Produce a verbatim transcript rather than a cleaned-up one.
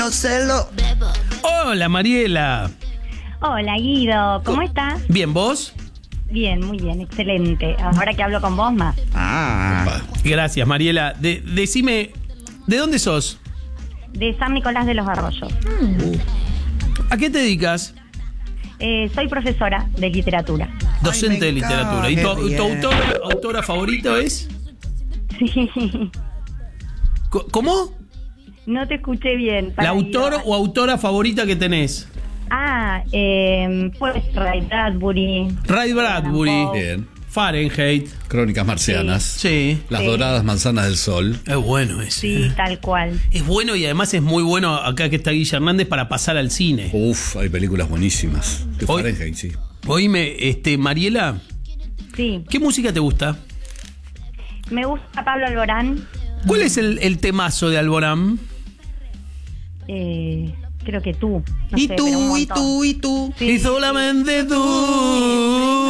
Celo. Hola, Mariela. Hola, Guido, ¿cómo estás? Bien, ¿vos? Bien, muy bien, excelente. Ahora que hablo con vos más. Ah. Gracias, Mariela. De- decime, ¿de dónde sos? De San Nicolás de los Arroyos. ¿A qué te dedicas? Eh, soy profesora de literatura. Docente Ay, me de literatura. ¿Y tu, encanta, qué tu bien. autora, autora favorita es? Sí. Co- ¿Cómo? No te escuché bien. ¿La para autora Guido. o autora favorita que tenés? Ah, eh, pues Ray Bradbury. Ray Bradbury. Bien. Fahrenheit. Crónicas marcianas. Sí. Las Sí. doradas manzanas del sol. Es bueno ese. Sí, tal cual. Es bueno y además es muy bueno acá que está Guilla Hernández para pasar al cine. Uf, hay películas buenísimas. De Hoy- Fahrenheit, sí. Oíme, este, Mariela, Sí, ¿qué música te gusta? me gusta Pablo Alborán. ¿Cuál es el, el temazo de Alborán? Eh, creo que tú. No Y sé, pero un tú, y montón. tú, y tú. Sí. Y solamente tú.